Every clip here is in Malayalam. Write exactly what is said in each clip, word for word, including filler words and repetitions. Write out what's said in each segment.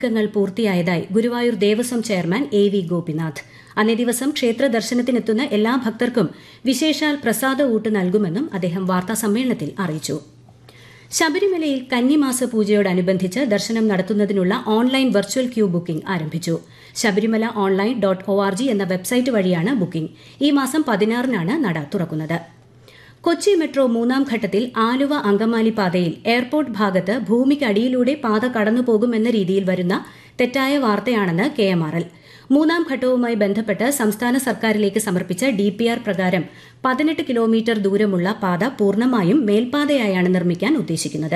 ങ്ങൾ പൂർത്തിയായതായി Guruvayur Devaswom chairman A V Gopinath. അന്നേ ദിവസം ക്ഷേത്ര ദർശനത്തിനെത്തുന്ന എല്ലാ ഭക്തർക്കും വിശേഷാൽ പ്രസാദ ഊട്ട് നൽകുമെന്നും അദ്ദേഹം വാർത്താസമ്മേളനത്തിൽ അറിയിച്ചു. ശബരിമലയിൽ കന്നിമാസ പൂജയോടനുബന്ധിച്ച് ദർശനം നടത്തുന്നതിനുള്ള ഓൺലൈൻ വെർച്വൽ ക്യൂ ബുക്കിംഗ് ആരംഭിച്ചു. Sabarimala online dot O R G എന്ന വെബ്സൈറ്റ് വഴിയാണ് ബുക്കിംഗ്. ഈ മാസം പതിനാറിനാണ് നട തുറക്കുന്നത്. കൊച്ചി മെട്രോ മൂന്നാം ഘട്ടത്തിൽ ആലുവ അങ്കമാലി പാതയിൽ എയർപോർട്ട് ഭാഗത്ത് ഭൂമിക്കടിയിലൂടെ പാത കടന്നുപോകുമെന്ന രീതിയിൽ വരുന്ന തെറ്റായ വാർത്തയാണെന്ന് കെ എം ആർ എൽ. മൂന്നാം ഘട്ടവുമായി ബന്ധപ്പെട്ട് സംസ്ഥാന സർക്കാരിലേക്ക് സമർപ്പിച്ച ഡി പി ആർ പ്രകാരം പതിനെട്ട് കിലോമീറ്റർ ദൂരമുള്ള പാത പൂർണ്ണമായും മേൽപ്പാതയായാണ് നിർമ്മിക്കാൻ ഉദ്ദേശിക്കുന്നത്.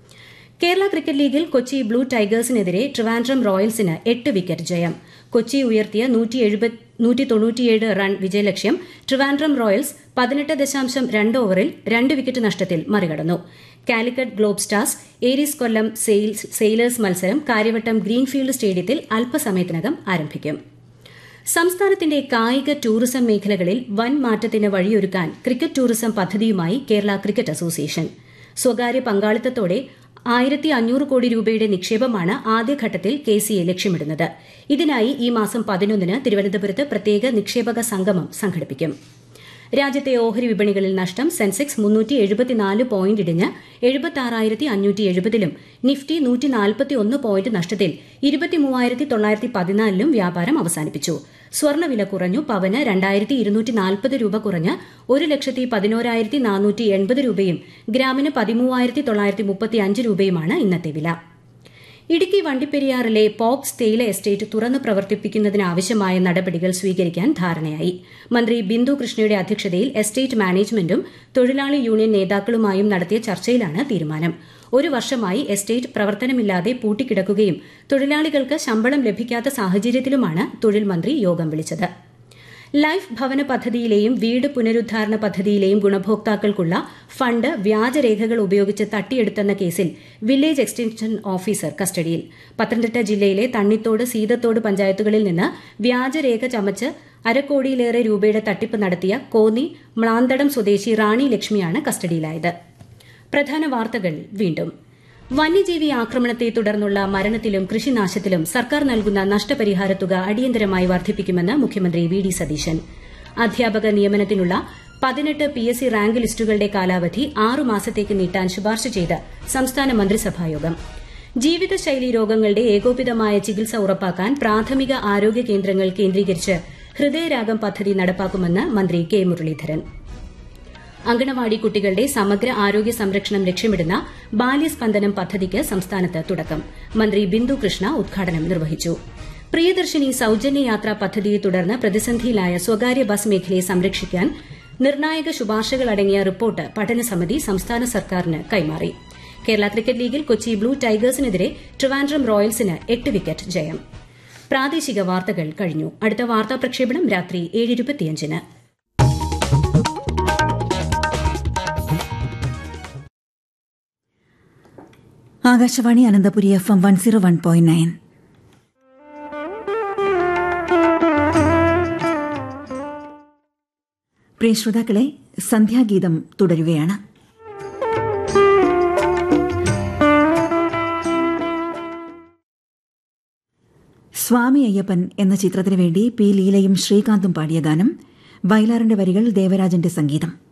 കേരള ക്രിക്കറ്റ് ലീഗിൽ കൊച്ചി ബ്ലൂ ടൈഗേഴ്സിനെതിരെ ട്രിവാൻഡ്രം റോയൽസിന് എട്ട് വിക്കറ്റ് ജയം. കൊച്ചി ഉയർത്തിയ നൂറ്റി തൊണ്ണൂറ്റിയേഴ് റൺ വിജയലക്ഷ്യം ട്രിവാൻഡ്രം റോയൽസ് പതിനെട്ട് ദശാംശം രണ്ട് ഓവറിൽ രണ്ട് വിക്കറ്റ് നഷ്ടത്തിൽ മറികടന്നു. കാലിക്കറ്റ് ഗ്ലോബ് സ്റ്റാർസ് ഏരീസ് കൊല്ലം സെയിലേഴ്സ് മത്സരം കാര്യവട്ടം ഗ്രീൻഫീൽഡ് സ്റ്റേഡിയത്തിൽ അല്പസമയത്തിനകം ആരംഭിക്കും. സംസ്ഥാനത്തിന്റെ കായിക ടൂറിസം മേഖലകളിൽ വൻ മാറ്റത്തിന് വഴിയൊരുക്കാൻ ക്രിക്കറ്റ് ടൂറിസം പദ്ധതിയുമായി കേരള ക്രിക്കറ്റ് അസോസിയേഷൻ. സ്വകാര്യ പങ്കാളിത്തത്തോടെ ആയിരത്തി അഞ്ഞൂറ് കോടി രൂപയുടെ നിക്ഷേപമാണ് ആദ്യഘട്ടത്തിൽ കെ സി എ ലക്ഷ്യമിടുന്നത്. ഇതിനായി ഈ മാസം പതിനൊന്നിന് തിരുവനന്തപുരത്ത് പ്രത്യേക നിക്ഷേപക സംഗമം സംഘടിപ്പിക്കും. രാജ്യത്തെ ഓഹരി വിപണികളിൽ നഷ്ടം. സെൻസെക്സ് മുന്നൂറ്റി എഴുപത്തിനാല് പോയിന്റ് ഇടിഞ്ഞ് എഴുപത്തി അഞ്ഞൂറ്റി എഴുപതിലും നിഫ്റ്റി നൂറ്റി നാൽപ്പത്തി ഒന്ന് പോയിന്റ് നഷ്ടത്തിൽ ഇരുപത്തിമൂവായിരത്തി തൊള്ളായിരത്തി പതിനാലിലും വ്യാപാരം അവസാനിപ്പിച്ചു. സ്വർണ്ണവില കുറഞ്ഞു. പവന് രണ്ടായിരത്തി ഇരുന്നൂറ്റി നാൽപ്പത് രൂപ കുറഞ്ഞ് ഒരു ലക്ഷത്തി പതിനോരായിരത്തി നാനൂറ്റി എൺപത് രൂപയും ഗ്രാമിന് പതിമൂവായിരത്തി തൊള്ളായിരത്തി മുപ്പത്തി അഞ്ച് രൂപയുമാണ് ഇന്നത്തെ വില. ഇടുക്കി വണ്ടിപ്പെരിയാറിലെ പോപ്സ് തേയില എസ്റ്റേറ്റ് തുറന്നു പ്രവർത്തിപ്പിക്കുന്നതിനാവശ്യമായ നടപടികൾ സ്വീകരിക്കാൻ ധാരണയായി. മന്ത്രി ബിന്ദു കൃഷ്ണയുടെ അധ്യക്ഷതയിൽ എസ്റ്റേറ്റ് മാനേജ്മെന്റും തൊഴിലാളി യൂണിയൻ നേതാക്കളുമായും നടത്തിയ ചർച്ചയിലാണ് തീരുമാനം. ഒരു വർഷമായി എസ്റ്റേറ്റ് പ്രവർത്തനമില്ലാതെ പൂട്ടിക്കിടക്കുകയും തൊഴിലാളികൾക്ക് ശമ്പളം ലഭിക്കാത്ത സാഹചര്യത്തിലുമാണ് തൊഴിൽ മന്ത്രി യോഗം വിളിച്ചത്. ലൈഫ് ഭവന പദ്ധതിയിലെയും വീട് പുനരുദ്ധാരണ പദ്ധതിയിലെയും ഗുണഭോക്താക്കൾക്കുള്ള ഫണ്ട് വ്യാജരേഖകൾ ഉപയോഗിച്ച് തട്ടിയെടുത്തെന്ന കേസിൽ വില്ലേജ് എക്സ്റ്റൻഷൻ ഓഫീസർ കസ്റ്റഡിയിൽ. പത്തനംതിട്ട ജില്ലയിലെ തണ്ണിത്തോട് സീതത്തോട് പഞ്ചായത്തുകളിൽ നിന്ന് വ്യാജരേഖ ചമച്ച് അരക്കോടിയിലേറെ രൂപയുടെ തട്ടിപ്പ് നടത്തിയ കോന്നി മ്ലാന്തടം സ്വദേശി റാണി ലക്ഷ്മിയാണ് കസ്റ്റഡിയിലായത്. പ്രധാന വാർത്തകൾ വീണ്ടും. വന്യജീവി ആക്രമണത്തെ തുടർന്നുള്ള മരണത്തിലും കൃഷിനാശത്തിലും സർക്കാർ നൽകുന്ന നഷ്ടപരിഹാര തുക അടിയന്തരമായി വർദ്ധിപ്പിക്കുമെന്ന് മുഖ്യമന്ത്രി വി ഡി സതീശൻ. അധ്യാപക നിയമനത്തിനുള്ള പതിനെട്ട് പി എസ് സി റാങ്ക് ലിസ്റ്റുകളുടെ കാലാവധി ആറു മാസത്തേക്ക് നീട്ടാൻ ശുപാർശ ചെയ്ത് സംസ്ഥാന മന്ത്രിസഭായോഗം. ജീവിതശൈലി രോഗങ്ങളുടെ ഏകോപിതമായ ചികിത്സ ഉറപ്പാക്കാൻ പ്രാഥമിക ആരോഗ്യ കേന്ദ്രങ്ങൾ കേന്ദ്രീകരിച്ച് ഹൃദയരാഗം പദ്ധതി നടപ്പാക്കുമെന്ന് മന്ത്രി കെ മുരളീധരൻ. അങ്കണവാടി കുട്ടികളുടെ സമഗ്ര ആരോഗ്യ സംരക്ഷണം ലക്ഷ്യമിടുന്ന ബാല്യസ്പന്ദനം പദ്ധതിക്ക് സംസ്ഥാനത്ത് തുടക്കം. മന്ത്രി ബിന്ദു കൃഷ്ണ ഉദ്ഘാടനം നിർവഹിച്ചു. പ്രിയദർശിനി സൌജന്യ യാത്രാ പദ്ധതിയെ തുടർന്ന് പ്രതിസന്ധിയിലായ സ്വകാര്യ ബസ് മേഖലയെ സംരക്ഷിക്കാൻ നിർണായക ശുപാർശകളടങ്ങിയ റിപ്പോർട്ട് പഠനസമിതി സംസ്ഥാന സർക്കാരിന് കൈമാറി. കേരള ക്രിക്കറ്റ് ലീഗിൽ കൊച്ചി ബ്ലൂ ടൈഗേഴ്സിനെതിരെ ട്രിവാൻഡ്രം റോയൽസിന് എട്ട് വിക്കറ്റ് ജയം. പ്രാദേശിക വാർത്തകൾ കഴിഞ്ഞു. അടുത്ത വാർത്താ പ്രക്ഷേപണം രാത്രി ഏഴ് ഇരുപത്തിയഞ്ചിന്. Akashvani Ananthapuri F M one zero one point nine. പ്രിയ ശ്രോതാക്കളെ, സന്ധ്യാഗീതം തുടരുകയാണ്. സ്വാമി അയ്യപ്പൻ എന്ന ചിത്രത്തിനു വേണ്ടി പി ലീലയും ശ്രീകാന്തും പാടിയ ഗാനം. വയലാറിന്റെ വരികൾ, ദേവരാജന്റെ സംഗീതം.